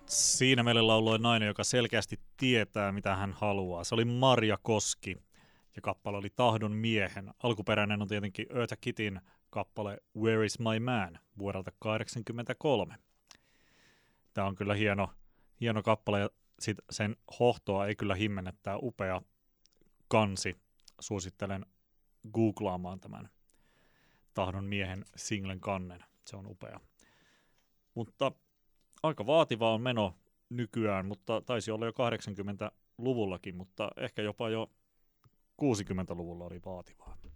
Siinä meille lauloi nainen, joka selkeästi tietää, mitä hän haluaa. Se oli Marja Koski ja kappale oli Tahdon miehen. Alkuperäinen on tietenkin Eartha Kittin kappale Where is my man vuodelta 1983. Tämä on kyllä hieno kappale ja sen hohtoa ei kyllä himmennä. Tämä upea kansi. Suosittelen googlaamaan tämän Tahdon miehen singlen kannen. Se on upea. Mutta aika vaativa on meno nykyään, mutta taisi olla jo 80-luvullakin, mutta ehkä jopa jo 60-luvulla oli vaativaa.